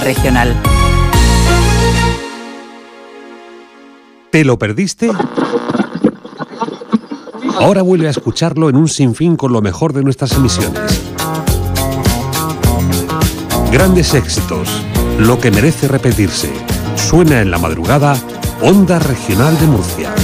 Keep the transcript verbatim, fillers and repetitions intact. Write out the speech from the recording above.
regional. ¿Te lo perdiste? Ahora vuelve a escucharlo en un sinfín con lo mejor de nuestras emisiones. Grandes éxitos, lo que merece repetirse. Suena en la madrugada, Onda Regional de Murcia.